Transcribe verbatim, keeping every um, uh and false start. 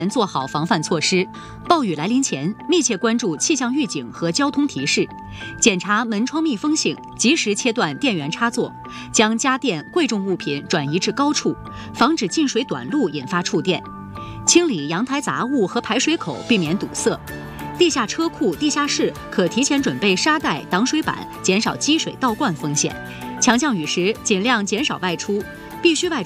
做好防范措施。暴雨来临前，密切关注气象预警和交通提示，检查门窗密封性，及时切断电源插座，将家电、贵重物品转移至高处，防止进水短路引发触电。清理阳台杂物和排水口，避免堵塞。地下车库、地下室可提前准备沙袋、挡水板，减少积水倒灌风险。强降雨时，尽量减少外出，必须外出